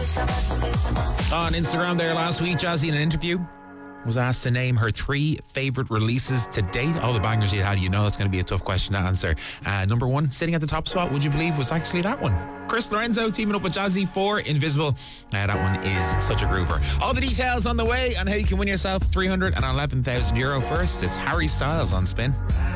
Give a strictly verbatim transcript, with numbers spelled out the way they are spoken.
On Instagram there last week, Jazzy in an interview was asked to name her three favourite releases to date. All the bangers you had, you know it's going to be a tough question to answer. Uh, number one, sitting at the top spot, would you believe, was actually that one. Chris Lorenzo teaming up with Jazzy for Invisible. Uh, that one is such a groover. All the details on the way and how you can win yourself three hundred eleven thousand euro. First, it's Harry Styles on Spin.